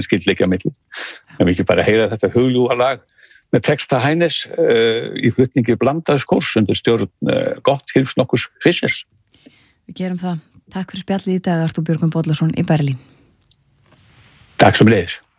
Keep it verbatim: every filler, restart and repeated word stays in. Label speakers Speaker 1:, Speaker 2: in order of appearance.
Speaker 1: skyldleikja milli. En við ekki bara heyra þetta hugljúfa lag með texta Hænes uh, í flutningi Blandaðs kórs undir stjórn uh, Gott Hilfs Nokkurs Fischers.
Speaker 2: Við gerum það. Takk fyrir spjallið í dag, Artúr Björgvin Bollason í Berlín.
Speaker 1: Takk sem leiðis.